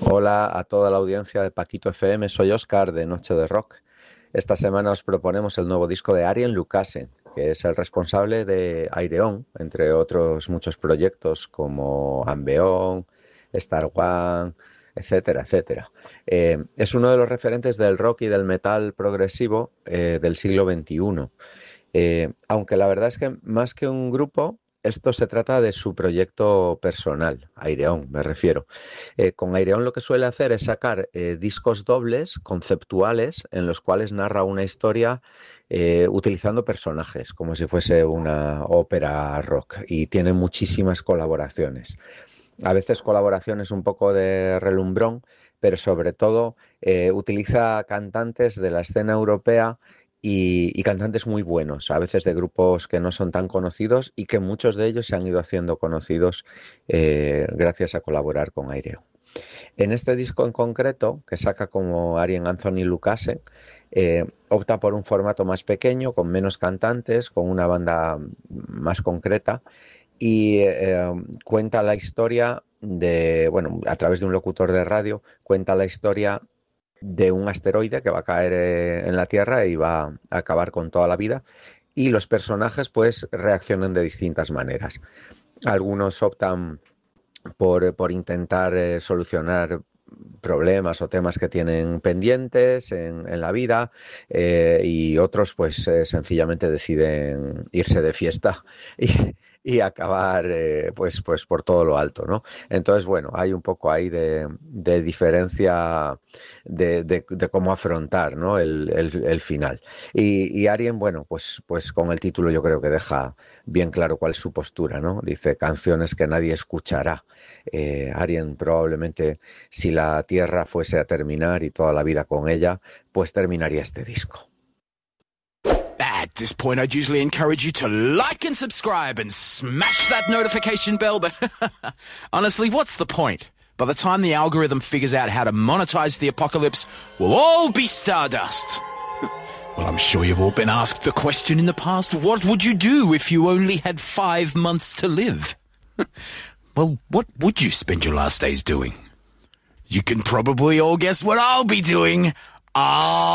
Hola a toda la audiencia de Paquito FM, soy Óscar de Noche de Rock. Esta semana os proponemos el nuevo disco de Arjen Lucassen, que es el responsable de Ayreon, entre otros muchos proyectos como Ambeon, Star One, etcétera, etcétera. Es uno de los referentes del rock y del metal progresivo del siglo XXI. Aunque la verdad es que más que un grupo, esto se trata de su proyecto personal, Ayreon, me refiero. Con Ayreon lo que suele hacer es sacar discos dobles, conceptuales, en los cuales narra una historia utilizando personajes, como si fuese una ópera rock, y tiene muchísimas colaboraciones. A veces colaboraciones un poco de relumbrón, pero sobre todo utiliza cantantes de la escena europea y cantantes muy buenos, a veces de grupos que no son tan conocidos y que muchos de ellos se han ido haciendo conocidos gracias a colaborar con Aireo. En este disco en concreto, que saca como Arjen Anthony Lucassen, opta por un formato más pequeño, con menos cantantes, con una banda más concreta y cuenta la historia de, bueno, a través de un locutor de radio, cuenta la historia de un asteroide que va a caer en la Tierra y va a acabar con toda la vida y los personajes pues reaccionan de distintas maneras. Algunos optan por intentar solucionar problemas o temas que tienen pendientes en la vida y otros pues sencillamente deciden irse de fiesta y acabar pues por todo lo alto, ¿no? Entonces, bueno, hay un poco ahí de diferencia de cómo afrontar, ¿no? el final. Y Arjen, bueno, pues con el título yo creo que deja bien claro cuál es su postura, ¿no? Dice canciones que nadie escuchará. Arjen probablemente si la Tierra fuese a terminar y toda la vida con ella, pues terminaría este disco. At this point, I'd usually encourage you to like and subscribe and smash that notification bell, but honestly, what's the point? By the time the algorithm figures out how to monetize the apocalypse, we'll all be stardust. Well, I'm sure you've all been asked the question in the past, what would you do if you only had 5 months to live? Well, what would you spend your last days doing? You can probably all guess what I'll be doing.